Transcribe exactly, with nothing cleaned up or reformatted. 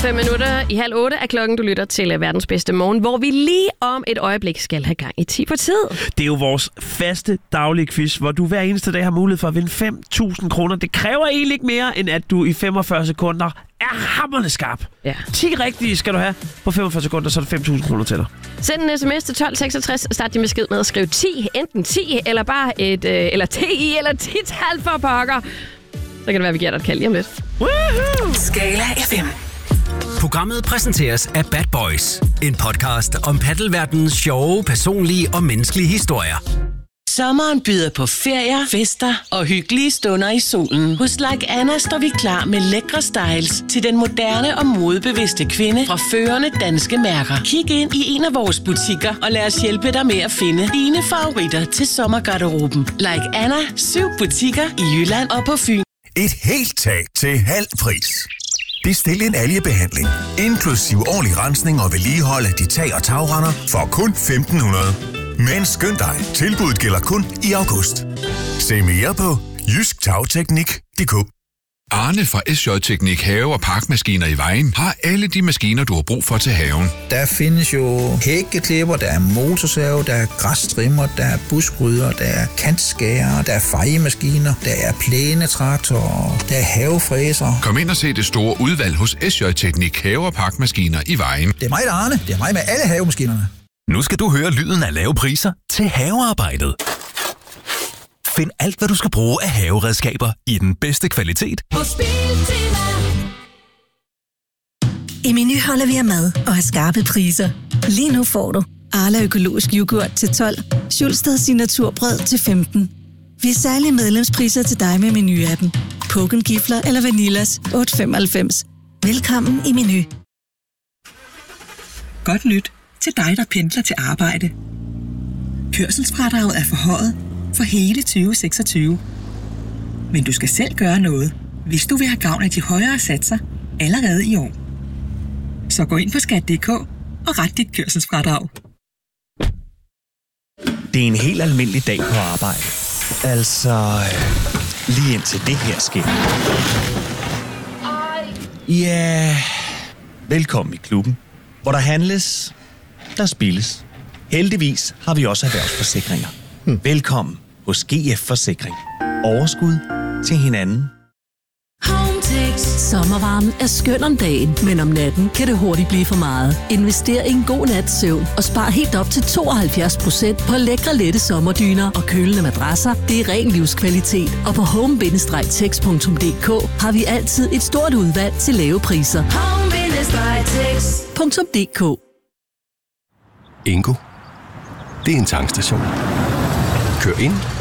Fem minutter i halv otte er klokken, du lytter til Verdens Bedste Morgen, hvor vi lige om et øjeblik skal have gang i ti på tid. Det er jo vores faste daglige quiz, hvor du hver eneste dag har mulighed for at vinde fem tusind kroner. Det kræver egentlig ikke mere, end at du i femogfyrre sekunder er hammerende skarp. Ja. ti rigtige skal du have på femogfyrre sekunder, så er det fem tusind kroner til dig. Send en sms til tolv seksogtres, start din besked med at skrive ti, enten ti, eller bare et, øh, eller ti, eller ti-tal for pokker. Så kan det være, at vi giver dig et kald lige om lidt. Woohoo! Skala F M. Programmet præsenteres af Bad Boys. En podcast om paddelverdenens sjove, personlige og menneskelige historier. Sommeren byder på ferier, fester og hyggelige stunder i solen. Hos Like Anna står vi klar med lækre styles til den moderne og modebevidste kvinde fra førende danske mærker. Kig ind i en af vores butikker og lad os hjælpe dig med at finde dine favoritter til sommergarderoben. Like Anna, syv butikker i Jylland og på Fyn. Et helt tag til halv pris. Bestil en algebehandling, inklusiv årlig rensning og vedligehold af de tag- og tagrender for kun femten hundrede. Men skynd dig, tilbuddet gælder kun i august. Se mere på jysk tagteknik punktum d k. Arne fra S J Teknik Have- og Parkmaskiner i Vejen har alle de maskiner, du har brug for til haven. Der findes jo hækkeklipper, der er motorsav, der er græstrimmer, der er buskrydder, der er kantskærer, der er fejemaskiner, der er plænetraktorer, der er havefræser. Kom ind og se det store udvalg hos S J Teknik Have- og Parkmaskiner i Vejen. Det er mig, der er Arne. Det er mig med alle havemaskinerne. Nu skal du høre lyden af lave priser til havearbejdet. Find alt, hvad du skal bruge af haveredskaber i den bedste kvalitet. I Meny holder vi af mad og har skarpe priser. Lige nu får du Arla økologisk yoghurt til tolv, Schulstad signaturbrød til femten. Vi har særlige medlemspriser til dig med Meny-appen. Pukken gifler eller Vanillas otte femoghalvfems. Velkommen i Meny. Godt nyt til dig, der pendler til arbejde. Kørselsfradraget er forhøjet for hele tyve seksogtyve. Men du skal selv gøre noget, hvis du vil have gavn af de højere satser allerede i år. Så gå ind på skat punktum d k og ret dit kørselsfradrag. Det er en helt almindelig dag på arbejde. Altså, lige indtil det her sker. Ja, velkommen i klubben, hvor der handles, der spilles. Heldigvis har vi også erhvervsforsikringer. Hmm. Velkommen hos G F Forsikring. Overskud til hinanden. Hometex. Sommervarmen er skøn om dagen, men om natten kan det hurtigt blive for meget. Invester i en god nats søvn og spar helt op til tooghalvfjerds procent på lækre lette sommerdyner og kølende madrasser. Det er ren livskvalitet, og på home bindestreg tex punktum d k har vi altid et stort udvalg til lave priser. home bindestreg tex punktum d k. Ingo. Det er en tankstation. Kør ind